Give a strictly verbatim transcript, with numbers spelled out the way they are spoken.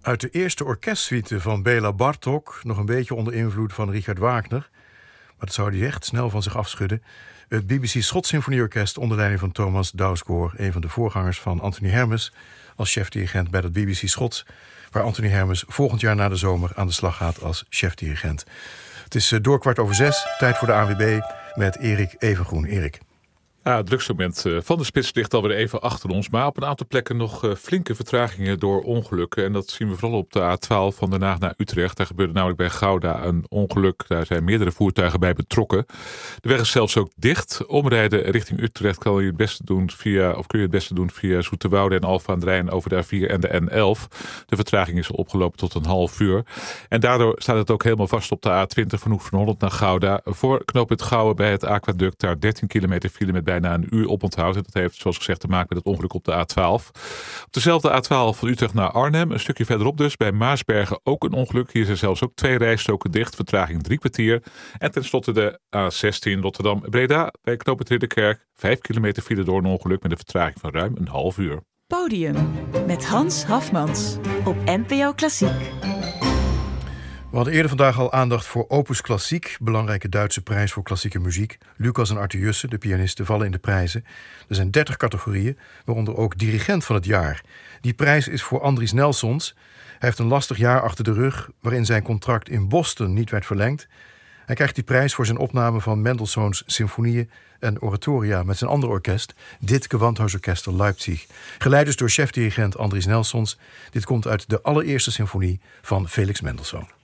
Uit de eerste orkestsuite van Béla Bartók, nog een beetje onder invloed van Richard Wagner, maar dat zou hij echt snel van zich afschudden. Het B B C Schots Symfonieorkest onder leiding van Thomas Dausgaard, een van de voorgangers van Anthony Hermes als chefdirigent bij het B B C Schots, waar Anthony Hermes volgend jaar na de zomer aan de slag gaat als chefdirigent. Het is door kwart over zes, tijd voor de A N W B met Erik Evengroen. Erik. Ja, het drukste moment van de spits ligt alweer even achter ons. Maar op een aantal plekken nog flinke vertragingen door ongelukken. En dat zien we vooral op de A twaalf van Den Haag naar Utrecht. Daar gebeurde namelijk bij Gouda een ongeluk. Daar zijn meerdere voertuigen bij betrokken. De weg is zelfs ook dicht. Omrijden richting Utrecht kan je het beste doen via, of kun je het beste doen via Zoeterwoude en Alphen aan den Rijn over de A vier en de N elf. De vertraging is opgelopen tot een half uur. En daardoor staat het ook helemaal vast op de A twintig van Hoek van Holland naar Gouda. Voor knooppunt Gouwen bij het Aquaduct. Daar dertien kilometer file met bijna een uur oponthoud. Dat heeft zoals gezegd te maken met het ongeluk op de A twaalf. Op dezelfde A twaalf van Utrecht naar Arnhem. Een stukje verderop dus bij Maasbergen ook een ongeluk. Hier zijn zelfs ook twee rijstroken dicht. Vertraging drie kwartier. En tenslotte de A zestien Rotterdam-Breda bij knooppunt Ridderkerk. Vijf kilometer file door een ongeluk met een vertraging van ruim een half uur. Podium met Hans Hafmans op N P O Klassiek. We hadden eerder vandaag al aandacht voor Opus Klassiek, belangrijke Duitse prijs voor klassieke muziek. Lucas en Arthur Jussen, de pianisten, vallen in de prijzen. Er zijn dertig categorieën, waaronder ook dirigent van het jaar. Die prijs is voor Andries Nelsons. Hij heeft een lastig jaar achter de rug, waarin zijn contract in Boston niet werd verlengd. Hij krijgt die prijs voor zijn opname van Mendelssohns symfonieën en oratoria met zijn andere orkest, dit Gewandhausorchester Leipzig. Geleid dus door chefdirigent Andries Nelsons. Dit komt uit de allereerste symfonie van Felix Mendelssohn.